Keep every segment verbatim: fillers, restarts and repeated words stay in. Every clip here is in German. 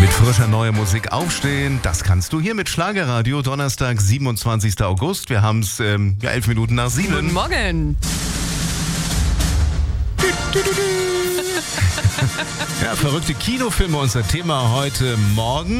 Mit frischer neuer Musik aufstehen, das kannst du hier mit Schlagerradio. Donnerstag, siebenundzwanzigster August. Wir haben es ähm, ja, elf Minuten nach sieben. Guten Morgen. Ja, verrückte Kinofilme, unser Thema heute Morgen.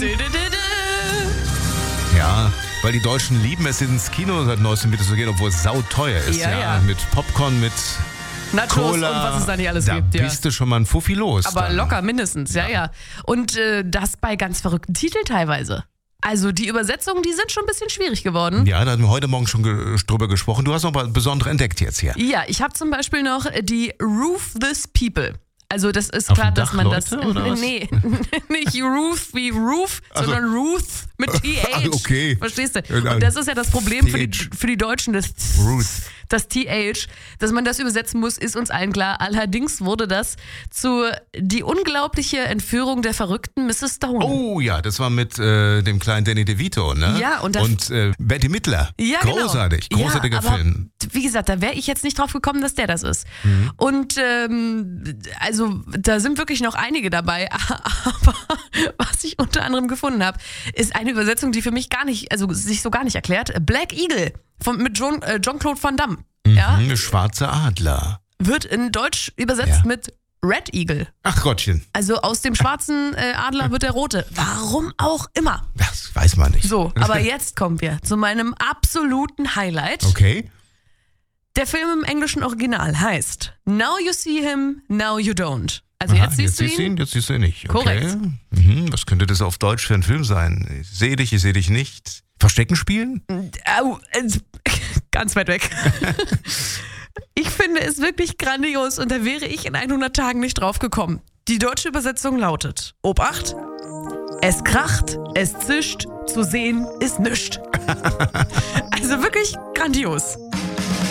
Ja, weil die Deutschen lieben es, ins Kino seit neuestem wieder zu gehen, obwohl es sauteuer ist. Ja, Ja, ja. Mit Popcorn, mit Nachos Cola. und was es da nicht alles da gibt. Ja. bist du schon mal ein Fuffi los. Aber dann. locker mindestens, ja, ja. Und äh, das bei ganz verrückten Titeln teilweise. Also die Übersetzungen, die sind schon ein bisschen schwierig geworden. Ja, da hatten wir heute Morgen schon ge- drüber gesprochen. Du hast noch mal besondere entdeckt jetzt hier. Ja, ich habe zum Beispiel noch die Ruthless People. Also das ist Auf klar, dem dass Dach man Leute, das... oder was? Nee, nicht Ruth wie Roof, Also- sondern Ruth mit T H. Ah, okay. Verstehst du? Ja, Und das ist ja das Problem für die, T H. für die Deutschen, das, Ruth. das T H, dass man das übersetzen muss, ist uns allen klar. Allerdings wurde das zu die unglaubliche Entführung der verrückten Misses Stone. Oh ja, das war mit äh, dem kleinen Danny DeVito, ne? Ja, und da- Und äh, Betty Midler. Ja, Großartig, genau. großartiger ja, aber, Film. Wie gesagt, da wäre ich jetzt nicht drauf gekommen, dass der das ist. Mhm. Und ähm, also da sind wirklich noch einige dabei, aber was ich unter anderem gefunden habe, ist eine Übersetzung, die für mich gar nicht, also sich so gar nicht erklärt. Black Eagle von, mit John, äh, Jean-Claude Van Damme. Mhm, Ja, Schwarze Adler. wird in Deutsch übersetzt Ja. mit Red Eagle. Ach Gottchen, Also aus dem schwarzen äh, Adler wird der rote. Warum auch immer. das weiß man nicht. So, aber jetzt kommen wir zu meinem absoluten Highlight. Okay. Der Film im englischen Original heißt Now You See Him, Now You Don't. Also Aha, jetzt siehst du ihn. Jetzt siehst du ihn nicht. Okay. Korrekt. Mhm, was könnte das auf Deutsch für ein Film sein? Ich sehe dich, ich sehe dich nicht. Verstecken spielen? Au, äh, ganz weit weg. Ich finde es wirklich grandios und da wäre ich in hundert Tagen nicht drauf gekommen. Die deutsche Übersetzung lautet: Obacht, es kracht, es zischt, zu sehen ist nischt. Also wirklich grandios.